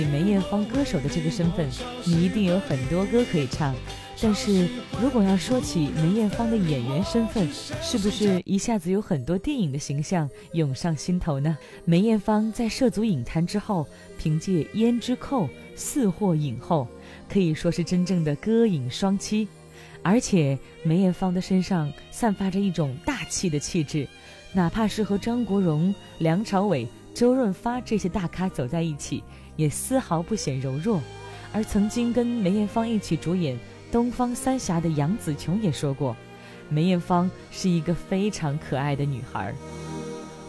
梅艳芳歌手的这个身份，你一定有很多歌可以唱。但是如果要说起梅艳芳的演员身份，是不是一下子有很多电影的形象涌上心头呢？梅艳芳在涉足影坛之后，凭借《胭脂扣》4获影后，可以说是真正的歌影双栖。而且梅艳芳的身上散发着一种大气的气质，哪怕是和张国荣、梁朝伟、周润发这些大咖走在一起，也丝毫不显柔弱。而曾经跟梅艳芳一起主演《东方三侠》的杨紫琼也说过，梅艳芳是一个非常可爱的女孩。